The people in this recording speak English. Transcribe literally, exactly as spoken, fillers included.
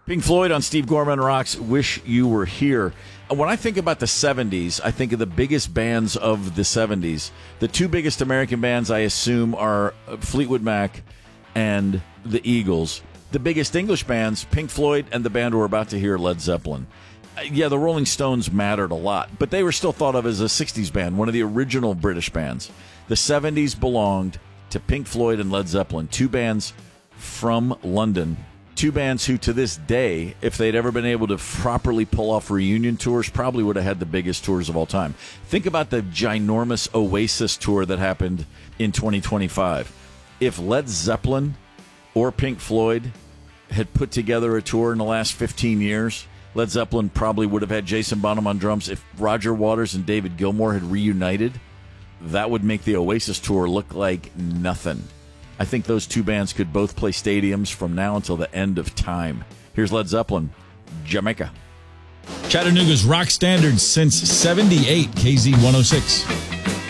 Pink Floyd on Steve Gorman Rocks, Wish You Were Here. When I think about the seventies, I think of the biggest bands of the seventies. The two biggest American bands, I assume, are Fleetwood Mac and the Eagles. The biggest English bands, Pink Floyd and the band we're about to hear, Led Zeppelin. Yeah, the Rolling Stones mattered a lot, but they were still thought of as a sixties band, one of the original British bands. The seventies belonged to Pink Floyd and Led Zeppelin, two bands from London. Two bands who, to this day, if they'd ever been able to properly pull off reunion tours, probably would have had the biggest tours of all time. Think about the ginormous Oasis tour that happened in twenty twenty-five. If Led Zeppelin or Pink Floyd had put together a tour in the last fifteen years, Led Zeppelin probably would have had Jason Bonham on drums. If Roger Waters and David Gilmour had reunited, that would make the Oasis tour look like nothing. I think those two bands could both play stadiums from now until the end of time. Here's Led Zeppelin, Jamaica. Chattanooga's rock standard since seventy-eight, K Z one oh six.